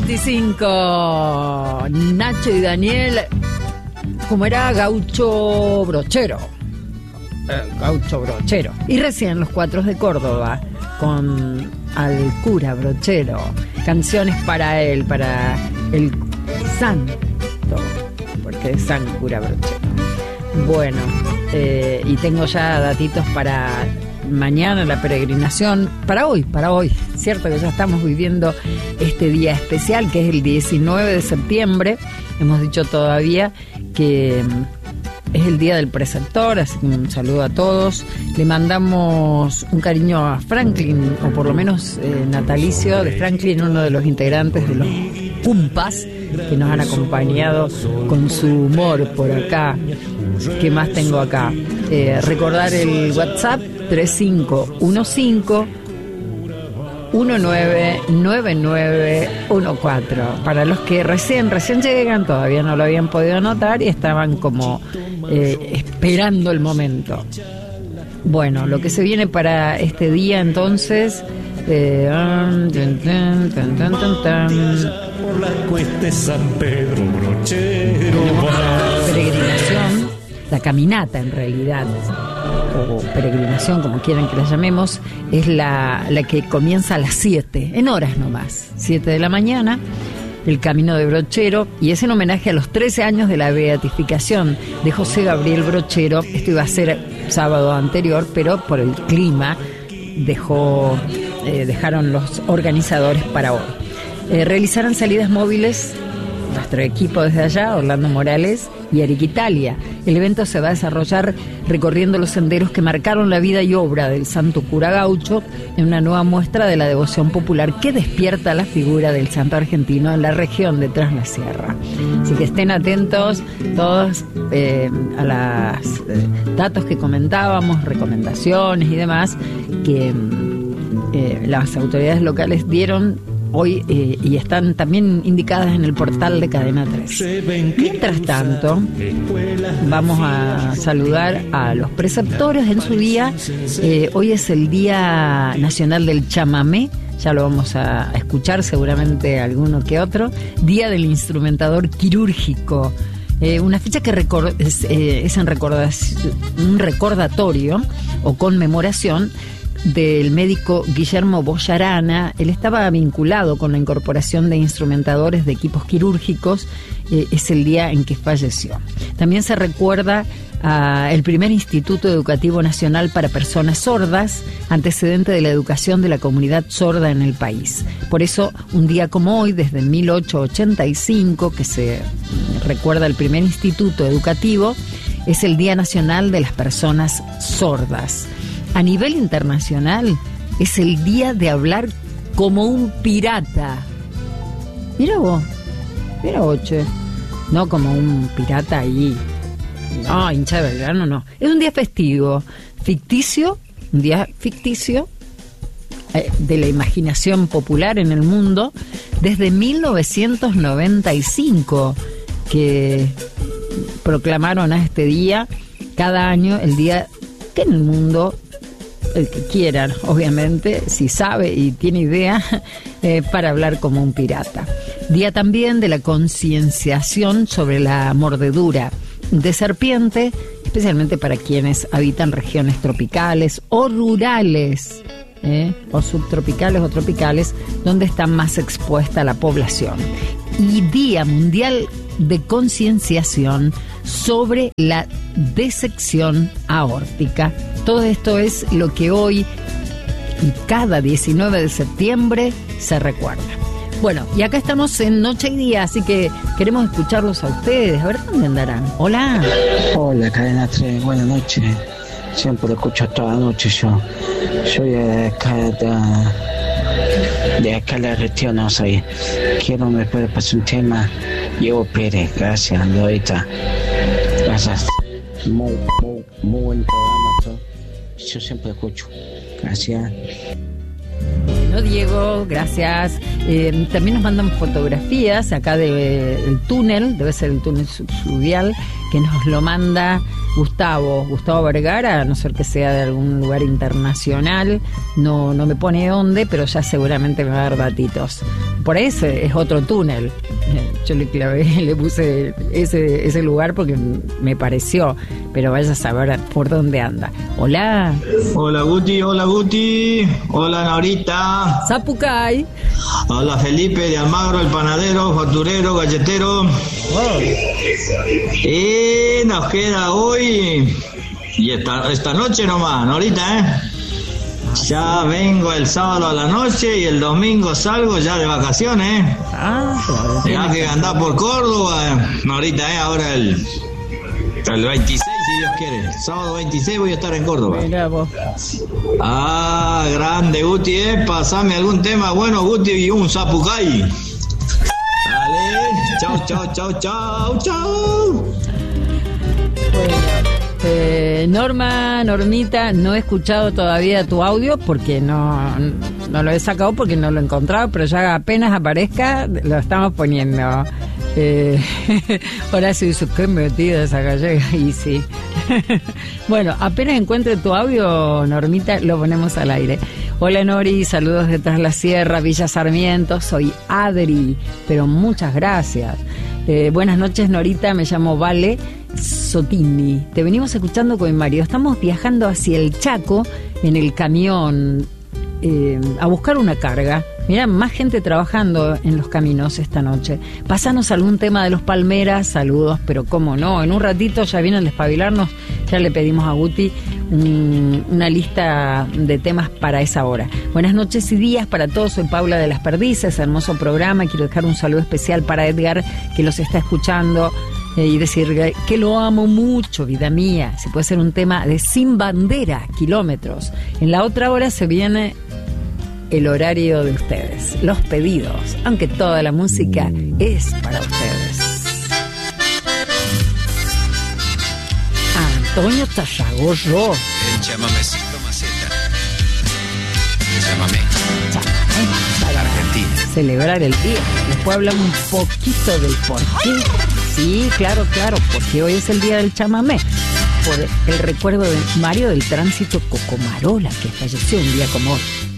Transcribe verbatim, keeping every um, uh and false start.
veinticinco. Nacho y Daniel, como era gaucho brochero. Eh, gaucho brochero. Y recién Los Cuatros de Córdoba, con Al Cura Brochero. Canciones para él, para el santo, porque es San Cura Brochero. Bueno, eh, y tengo ya datitos para mañana, la peregrinación, para hoy, para hoy. Cierto que ya estamos viviendo este día especial, que es el diecinueve de septiembre. Hemos dicho todavía que es el día del preceptor, así que un saludo a todos. Le mandamos un cariño a Franklin, o por lo menos eh, natalicio de Franklin, uno de los integrantes de los Cumpas, que nos han acompañado con su humor por acá. ¿Qué más tengo acá? Eh, recordar el WhatsApp tres cinco uno cinco uno nueve nueve nueve uno cuatro. Para los que recién, recién llegan, todavía no lo habían podido anotar y estaban como eh, esperando el momento. Bueno, lo que se viene para este día entonces... Eh, um, tan, tan, tan, tan, tan, tan. Por la cuesta San Pedro Brochero. La peregrinación, la caminata en realidad, o peregrinación como quieran que la llamemos, es la, la que comienza a las siete, en horas nomás, siete de la mañana, el Camino de Brochero, y es en homenaje a los trece años de la beatificación de José Gabriel Brochero. Esto iba a ser sábado anterior, pero por el clima dejó, eh, dejaron los organizadores para hoy. Eh, realizarán salidas móviles nuestro equipo desde allá, Orlando Morales y Eric Italia. El evento se va a desarrollar recorriendo los senderos que marcaron la vida y obra del santo cura gaucho, en una nueva muestra de la devoción popular que despierta la figura del santo argentino en la región de Tras la Sierra. Así que estén atentos todos eh, a los eh, datos que comentábamos, recomendaciones y demás que eh, las autoridades locales dieron hoy eh, y están también indicadas en el portal de Cadena tres. Mientras tanto, vamos a saludar a los preceptores en su día. Eh, hoy es el Día Nacional del Chamamé, ya lo vamos a escuchar seguramente alguno que otro. Día del Instrumentador Quirúrgico. Eh, una fecha que recor- es, eh, es en recordación, un recordatorio o conmemoración del médico Guillermo Boyarana. Él estaba vinculado con la incorporación de instrumentadores de equipos quirúrgicos. Eh, es el día en que falleció. También se recuerda a el primer Instituto Educativo Nacional para Personas Sordas, antecedente de la educación de la comunidad sorda en el país. Por eso, un día como hoy, desde mil ochocientos ochenta y cinco, que se recuerda el primer Instituto Educativo, es el Día Nacional de las Personas Sordas. A nivel internacional, es el día de hablar como un pirata. Mira vos, mira vos, che. No como un pirata ahí. No, hincha de Belgrano, no. Es un día festivo, ficticio, un día ficticio eh, de la imaginación popular en el mundo, desde mil novecientos noventa y cinco, que proclamaron a este día, cada año, el día que en el mundo, el que quieran, obviamente, si sabe y tiene idea, eh, para hablar como un pirata. Día también de la concienciación sobre la mordedura de serpiente, especialmente para quienes habitan regiones tropicales o rurales, eh, o subtropicales o tropicales, donde está más expuesta la población. Y Día Mundial de Concienciación sobre la disección aórtica. Todo esto es lo que hoy y cada diecinueve de septiembre se recuerda. Bueno, y acá estamos en Noche y Día, así que queremos escucharlos a ustedes. A ver dónde andarán. Hola. Hola, Cadena tres, buenas noches. Siempre lo escucho toda la noche yo. Yo de acá, de, de acá la región, no soy. Quiero me puede pasar un tema. Diego Pérez, gracias, Lorita. Gracias. Muy, muy, muy buen programa. Todo. Yo siempre escucho. Gracias. Bueno, Diego, gracias. Eh, también nos mandan fotografías acá del túnel, debe ser el túnel subfluvial, que nos lo manda Gustavo, Gustavo Vergara, a no ser que sea de algún lugar internacional. No, no me pone dónde, pero ya seguramente me va a dar datitos por ahí ese es otro túnel. Yo le clavé, le puse ese, ese lugar porque me pareció, pero vaya a saber por dónde anda. Hola. Hola Guti, hola Guti, hola Norita. Zapucay. Hola Felipe de Almagro, el panadero, facturero, galletero. Wow. Y nos queda hoy y esta, esta noche nomás, Norita, ¿eh? Ya vengo el sábado a la noche y el domingo salgo ya de vacaciones, ¿eh? Ah, claro. Tengo que andar por Córdoba, Norita, ¿eh? Ahora el, el veintiséis, si Dios quiere. Sábado veintiséis voy a estar en Córdoba. Mira vos. Ah, grande Guti, ¿eh? Pasame algún tema bueno, Guti, y un zapucay. Dale, chau, chau, chau, chau, chau. Bueno, eh, Norma, Normita, no he escuchado todavía tu audio porque no, no lo he sacado porque no lo he encontrado, pero ya apenas aparezca lo estamos poniendo. Eh, ahora sí, qué metida esa gallega, y sí. Bueno, apenas encuentre tu audio, Normita, lo ponemos al aire. Hola Nori, saludos de Tras la Sierra, Villa Sarmiento, soy Adri, pero muchas gracias. Eh, buenas noches Norita, me llamo Vale Sotini. Te venimos escuchando con mi marido. Estamos viajando hacia el Chaco en el camión eh, a buscar una carga. Mirá, más gente trabajando en los caminos esta noche. Pasanos algún tema de los Palmeras, saludos, pero cómo no, en un ratito ya vienen a despabilarnos, ya le pedimos a Guti un, una lista de temas para esa hora. Buenas noches y días para todos, soy Paula de Las Perdices, hermoso programa, quiero dejar un saludo especial para Edgar, que los está escuchando, eh, y decir que lo amo mucho, vida mía. Si puede ser un tema de Sin Bandera, Kilómetros. En la otra hora se viene el horario de ustedes, los pedidos, aunque toda la música es para ustedes. Antonio Tallagoyo. El chamamecito maceta. Chamamé. Chamamé para Argentina. celebrar el día. Después hablamos un poquito del por qué. Sí, claro, claro, porque hoy es el día del chamamé. Por el recuerdo de Mario del Tránsito Cocomarola, que falleció un día como hoy.